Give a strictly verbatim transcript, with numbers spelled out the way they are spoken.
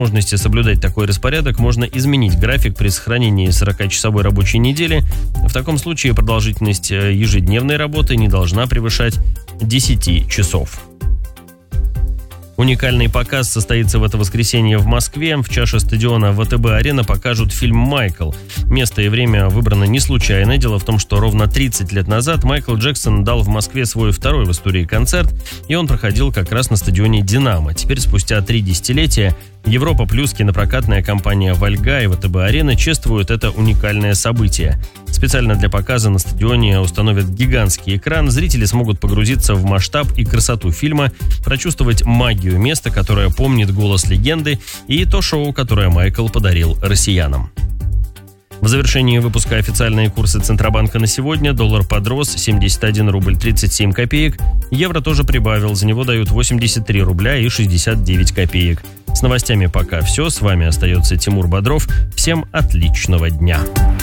возможности соблюдать такой распорядок, можно изменить график при сохранении сорокачасовой рабочей недели. В таком случае продолжительность ежедневной работы не должна превышать десять часов. Уникальный показ состоится в это воскресенье в Москве. В чаше стадиона ВТБ-арена покажут фильм «Майкл». Место и время выбрано не случайно. Дело в том, что ровно тридцать лет назад Майкл Джексон дал в Москве свой второй в истории концерт, и он проходил как раз на стадионе «Динамо». Теперь, спустя три десятилетия, Европа плюс, кинопрокатная компания «Вольга» и ВТБ-арена чествуют это уникальное событие. Специально для показа на стадионе установят гигантский экран. Зрители смогут погрузиться в масштаб и красоту фильма, прочувствовать магию места, которое помнит голос легенды, и то шоу, которое Майкл подарил россиянам. В завершении выпуска официальные курсы Центробанка на сегодня. Доллар подрос семьдесят один рубль тридцать семь копеек. Евро тоже прибавил. За него дают восемьдесят три рубля и шестьдесят девять копеек. С новостями пока все. С вами остается Тимур Бодров. Всем отличного дня.